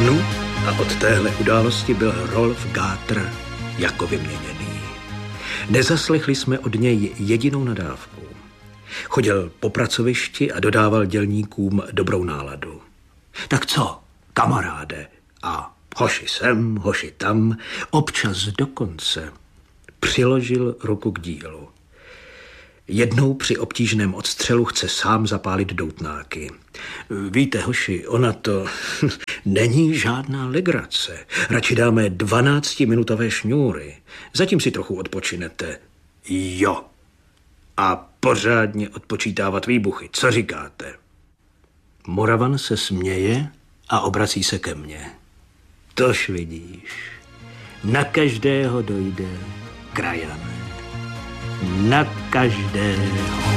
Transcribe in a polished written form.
dnu a od téhle události byl Rolf Gátr jako vyměněný. Nezaslechli jsme od něj jedinou nadávku. Chodil po pracovišti a dodával dělníkům dobrou náladu. Tak co, kamaráde? A hoši sem, hoši tam, občas dokonce přiložil ruku k dílu. Jednou při obtížném odstřelu chce sám zapálit doutnáky. Víte, hoši, ona to není žádná legrace. Radši dáme 12minutové šňůry. Zatím si trochu odpočinete. Jo. A pořádně odpočítávat výbuchy. Co říkáte? Moravan se směje a obrací se ke mně. Tož vidíš, na každého dojde krajan. Na každého.